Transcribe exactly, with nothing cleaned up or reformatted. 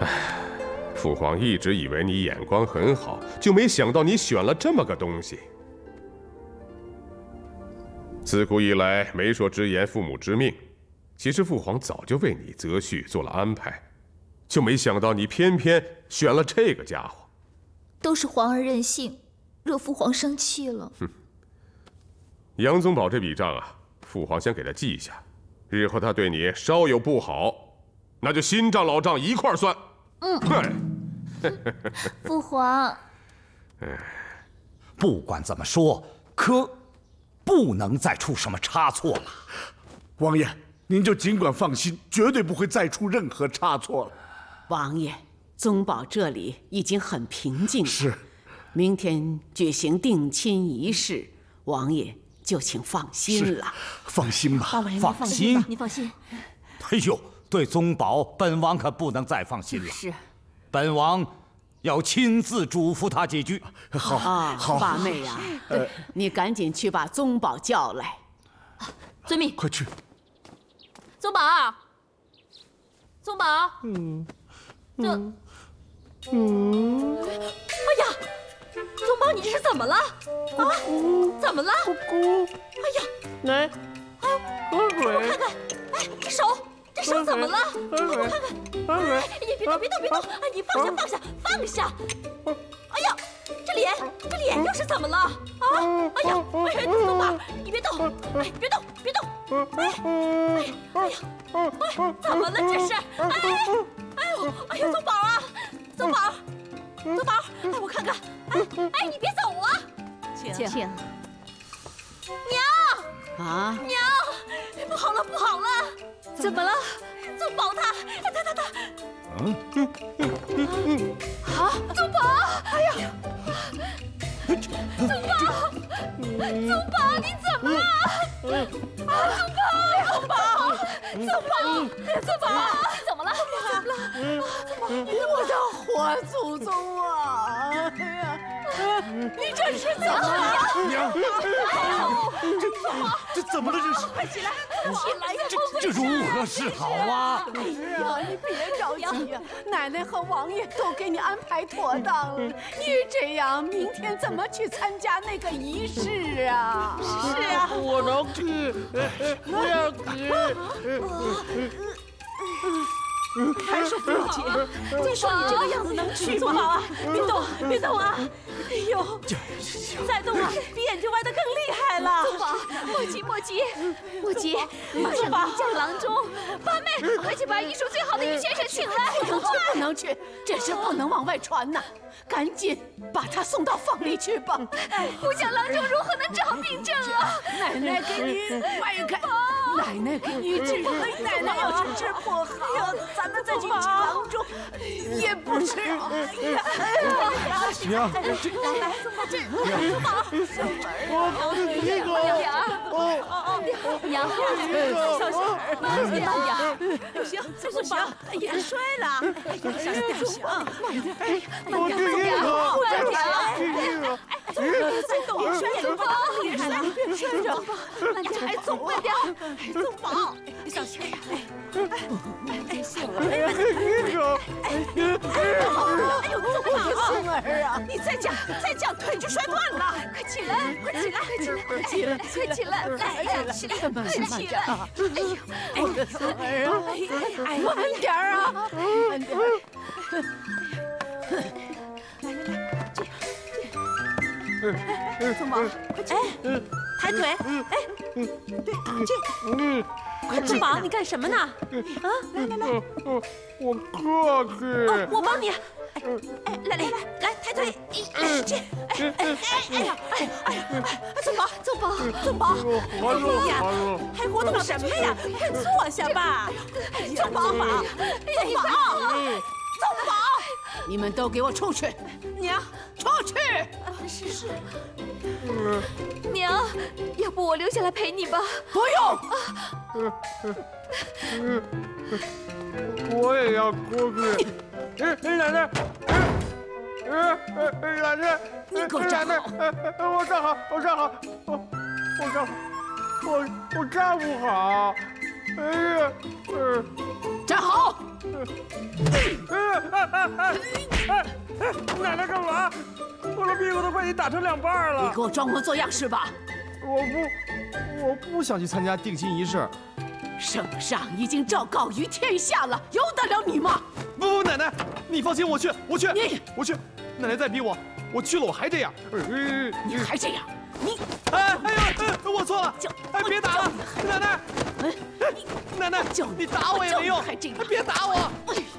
父皇一直以为你眼光很好，就没想到你选了这么个东西。自古以来，媒妁之言，父母之命。其实父皇早就为你择婿做了安排，就没想到你偏偏选了这个家伙。 都是皇儿任性，惹父皇生气了。 哼，杨宗保这笔账啊，父皇先给他记下，日后他对你稍有不好，那就新账老账一块儿算。 嗯，父皇。 不管怎么说，可不能再出什么差错了。 王爷，您就尽管放心，绝对不会再出任何差错了。 王爷，宗保这里已经很平静了。 是， 明天举行定亲仪式，王爷就请放心了。 放心吧， 王爷， 放放心吧，你放心。 哎呦，对宗保，本王可不能再放心了。 是， 本王要亲自嘱咐他几句。 好， 啊， 好， 八妹呀，对，你赶紧去把宗保叫来。 遵命。 快去。 宗保，宗保。嗯。这。嗯。哎呀，宗保，你这是怎么了？啊？怎么了？姑姑。哎呀。 来，喝水。 我看看，哎，手，这手怎么了？我看看。哎，你别动，别动，别动！哎，你放下，放下，放下！哎呀，这脸，这脸又是怎么了？啊！哎呀，哎呀，宗保，你别动！哎，别动，别动！哎，哎，哎呀，哎，怎么了这是？哎，哎呦，哎呀，宗保啊，宗保，宗保，哎，我看看，哎，哎，你别走啊！ 请请。娘啊！ 娘，不好了，不好了！怎么了？宗保他，他他他， 嗯嗯，啊，宗保！哎呀，宗保，宗保，你怎么了？啊，宗保，宗保，宗保，宗保，你怎么了？怎么了？宗保， 我的活祖宗啊！哎呀，你这是怎么了？ 娘， 哎呦， 这这怎么了？这是？ 快起来，起来呀！ 这这如何是好啊？ 哎呀，你别着急呀，奶奶和王爷都给你安排妥当了。你这样，明天怎么去参加那个仪式啊？ 是啊， 我能去，不要急。 还是不要紧。你说你这个样子能去吗？啊，别动，别动啊！哎呦，再动啊，比眼睛歪得更厉害了。 宗保，莫急莫急，莫急，马上迎驾郎中。八妹，快去把医术最好的于先生请来。 不能去，不能去，这事不能往外传呐！赶紧把他送到房里去吧。 不想郎中如何能治好病症啊？ 奶奶给你快开，奶奶给你治。奶奶要是治不好，咱们再去请郎中也不迟。 娘， 来来，宗保这，宗保，娘，娘，小心，慢点，慢点，不行，不行，哎呀，摔了，哎呀，小心点，行，慢点，慢点，慢点，慢点，哎，再动，摔宗保，厉害了，别摔着，慢点，哎，走慢点，哎，宗保，小心，哎，哎，幸儿，哎，哎呦，宗保，幸儿啊，你再这样，再这样，腿就摔断了，快起来，快起来，快起来，快起来，快起来，来，起来，快起来，哎呦，我的幸儿啊，哎，慢点啊，慢点，来来来，这样，这样，哎，宗保，快起来，抬腿，哎，对，这。快，宗保，你干什么呢？啊，来来来， 我我客气。 哦，我帮你。哎哎，来来来来，抬腿，一这，哎哎哎哎呀，哎哎呀，宗保宗保宗保，哎呀，还活动什么呀？快坐下吧。宗保宗保宗保， 你们都给我出去！娘，出去！ 是是。娘，要不我留下来陪你吧？ 不用。 我也要过去。哎，奶奶，哎哎，奶奶， 你给我站好！ 我站好，我站好，我我站好，我我站不好。 哎呀，嗯， 站好！ 哎哎哎哎哎！奶奶干嘛？我的屁股都被你打成两半了。 你给我装模作样是吧？ 我不，我不想去参加定亲仪式。 圣上已经昭告于天下了，由得了你吗？ 不不，奶奶，你放心，我去，我去， 你我去。奶奶再逼我，我去了我还这样。 你还这样？你哎哎呀，我错了！哎，别打了，奶奶！ 哎， 奶奶， 叫你打我也没用， 还这样？ 别打我！ 哎